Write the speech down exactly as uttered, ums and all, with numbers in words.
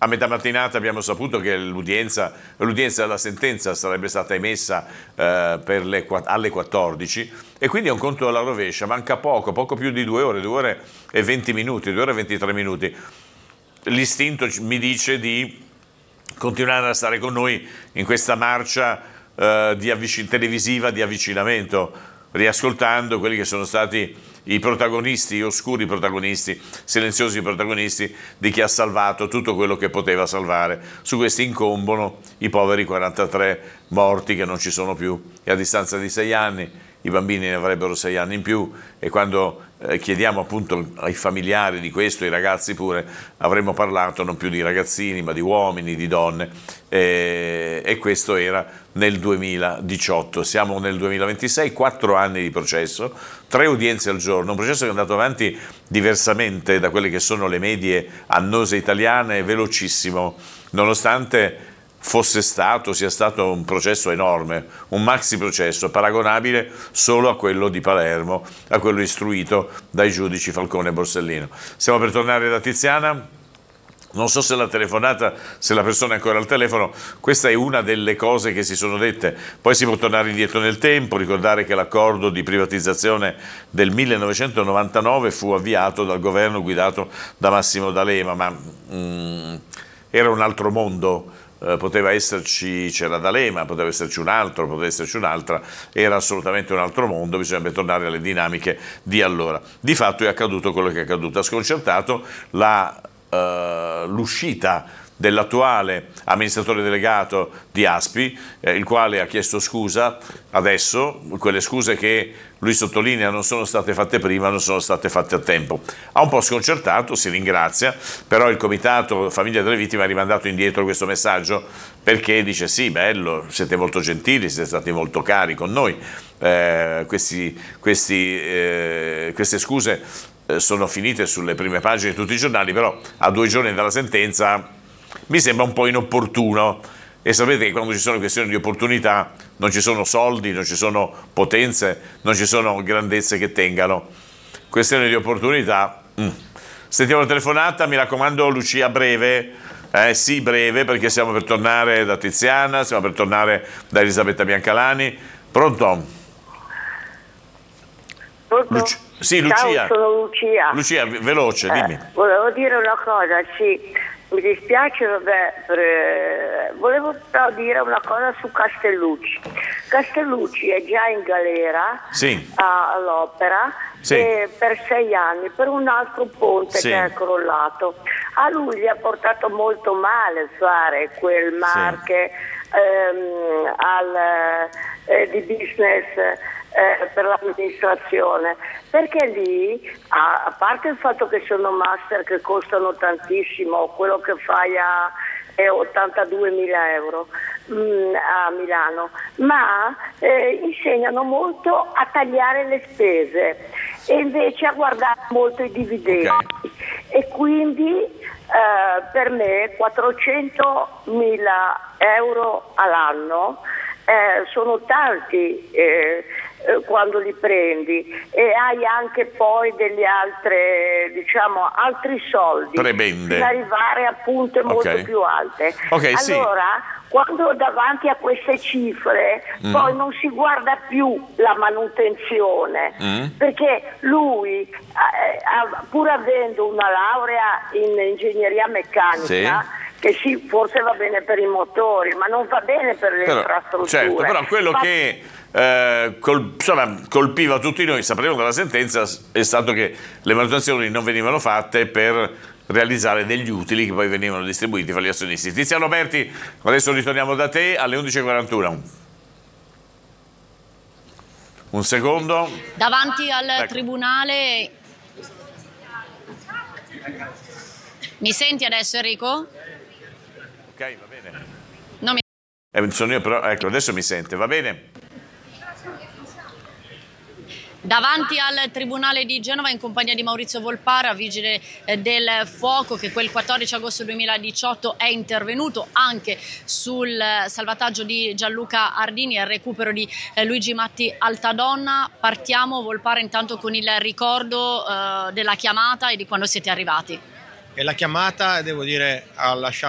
A metà mattinata abbiamo saputo che l'udienza della sentenza sarebbe stata emessa eh, per le, alle quattordici e quindi è un conto alla rovescia, manca poco, poco più di due ore, due ore e venti minuti, due ore e ventitré minuti. L'istinto mi dice di continuare a stare con noi in questa marcia eh, di avvicin- televisiva di avvicinamento, riascoltando quelli che sono stati i protagonisti, gli oscuri protagonisti, silenziosi protagonisti di chi ha salvato tutto quello che poteva salvare. Su questi incombono i poveri quarantatré morti che non ci sono più e a distanza di sei anni i bambini ne avrebbero sei anni in più e quando eh, chiediamo appunto ai familiari di questo, ai ragazzi pure, avremmo parlato non più di ragazzini ma di uomini, di donne e, e questo era nel duemiladiciotto. Siamo nel duemilaventisei, quattro anni di processo, tre udienze al giorno, un processo che è andato avanti diversamente da quelle che sono le medie annose italiane, velocissimo, nonostante fosse stato, sia stato un processo enorme, un maxi processo paragonabile solo a quello di Palermo, a quello istruito dai giudici Falcone e Borsellino. Stiamo per tornare da Tiziana. Non so se la telefonata, se la persona è ancora al telefono, questa è una delle cose che si sono dette. Poi si può tornare indietro nel tempo, ricordare che l'accordo di privatizzazione del millenovecentonovantanove fu avviato dal governo guidato da Massimo D'Alema, ma mm, era un altro mondo. Uh, poteva esserci, c'era D'Alema, poteva esserci un altro, poteva esserci un'altra, era assolutamente un altro mondo, bisogna tornare alle dinamiche di allora. Di fatto è accaduto quello che è accaduto, ha sconcertato la, uh, l'uscita dell'attuale amministratore delegato di Aspi, eh, il quale ha chiesto scusa adesso, quelle scuse che lui sottolinea non sono state fatte prima, non sono state fatte a tempo. Ha un po' sconcertato, si ringrazia, però il comitato Famiglia delle Vittime ha rimandato indietro questo messaggio perché dice sì, bello, siete molto gentili, siete stati molto cari con noi, eh, questi, questi, eh, queste scuse eh, sono finite sulle prime pagine di tutti i giornali, però a due giorni dalla sentenza mi sembra un po' inopportuno e sapete che quando ci sono questioni di opportunità non ci sono soldi, non ci sono potenze, non ci sono grandezze che tengano. Questione di opportunità. Mm. Sentiamo la telefonata, mi raccomando Lucia breve, eh, sì breve perché stiamo per tornare da Tiziana, stiamo per tornare da Elisabetta Biancalani. Pronto? Pronto? Luci- sì, Lucia. Ciao, sono Lucia. Lucia, veloce, dimmi. Eh, volevo dire una cosa, sì. Mi dispiace, vabbè, per, eh, volevo però dire una cosa su Castellucci. Castellucci è già in galera sì. a, all'Opera sì. e per sei anni per un altro ponte sì. che è crollato. A lui gli ha portato molto male fare quel marche sì. ehm, al, eh, di business eh, per l'amministrazione, perché lì a, a parte il fatto che sono master che costano tantissimo, quello che fai a è ottantaduemila euro mh, a Milano, ma eh, insegnano molto a tagliare le spese e invece a guardare molto i dividendi, okay. E quindi eh, per me quattrocentomila euro all'anno eh, sono tanti eh, quando li prendi e hai anche poi delle altre, diciamo, altri soldi prebende per arrivare a punte molto okay. più alte. Okay, allora, sì. Quando davanti a queste cifre mm. poi non si guarda più la manutenzione, mm. perché lui, eh, pur avendo una laurea in ingegneria meccanica, sì. che sì, forse va bene per i motori, ma non va bene per le però, infrastrutture. Certo, però quello ma... che eh, col, insomma, colpiva tutti noi, sapremo dalla sentenza, è stato che le manutenzioni non venivano fatte per realizzare degli utili che poi venivano distribuiti fra gli azionisti. Tiziano Berti, adesso ritorniamo da te alle undici e quarantuno. Un secondo. Davanti al ecco. tribunale. Mi senti adesso, Enrico? Ok, va bene. Non mi... Eh, sono io, però, ecco, adesso mi sente, va bene? Davanti al Tribunale di Genova in compagnia di Maurizio Volpara, vigile del fuoco, che quel quattordici agosto duemiladiciotto è intervenuto anche sul salvataggio di Gianluca Ardini e il recupero di Luigi Matti Altadonna. Partiamo, Volpara, intanto con il ricordo eh, della chiamata e di quando siete arrivati. E la chiamata, devo dire, ha lasciato